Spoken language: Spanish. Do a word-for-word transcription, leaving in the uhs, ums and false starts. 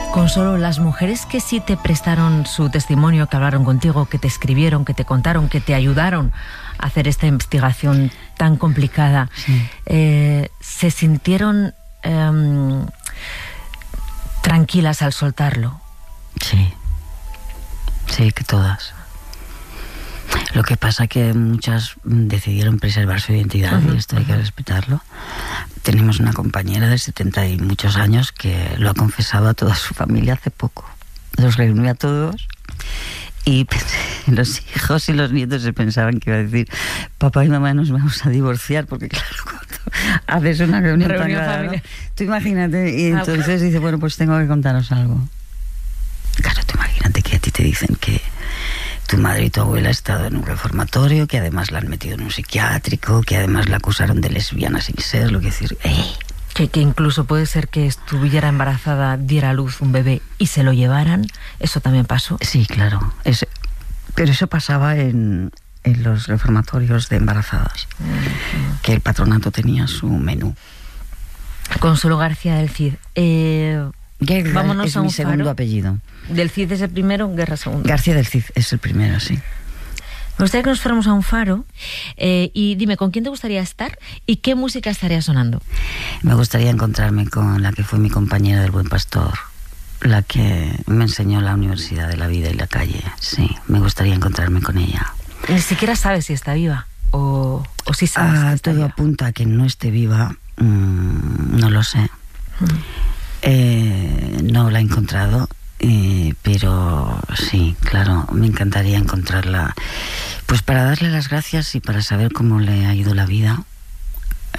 Consuelo, las mujeres que sí te prestaron su testimonio, que hablaron contigo, que te escribieron, que te contaron, que te ayudaron a hacer esta investigación tan complicada, sí. eh, ¿se sintieron eh, tranquilas al soltarlo? Sí, sí, que todas. Lo que pasa que muchas decidieron preservar su identidad, uh-huh, y esto hay que respetarlo. Tenemos una compañera de setenta y muchos años que lo ha confesado a toda su familia hace poco. Los reunió a todos y los hijos y los nietos se pensaban que iba a decir: papá y mamá, nos vamos a divorciar, porque claro, cuando haces una reunión, reunión tan grande, ¿no? Tú imagínate, y entonces dice: bueno, pues tengo que contaros algo. Claro, tú imagínate que a ti te dicen que tu madre y tu abuela han estado en un reformatorio, que además la han metido en un psiquiátrico, que además la acusaron de lesbiana sin ser, lo que decir, ¡eh! Que, que incluso puede ser que estuviera embarazada, diera a luz un bebé y se lo llevaran. ¿Eso también pasó? Sí, claro. Es, pero eso pasaba en, en los reformatorios de embarazadas, uh-huh, que el patronato tenía su menú. Consuelo García del Cid. Eh, Guerra vámonos es a un mi segundo faro. Apellido. Del Cid es el primero, Guerra segundo. García del Cid es el primero, sí. Me gustaría que nos fuéramos a un faro, eh, y dime, ¿con quién te gustaría estar y qué música estaría sonando? Me gustaría encontrarme con la que fue mi compañera del Buen Pastor, la que me enseñó la universidad de la vida y la calle. Sí, me gustaría encontrarme con ella. Ni siquiera sabes si está viva o, o si sabes ah, que está todo viva. Apunta a que no esté viva, mmm, no lo sé. Mm. Eh, no la he encontrado, eh, pero sí, claro, me encantaría encontrarla, pues para darle las gracias y para saber cómo le ha ido la vida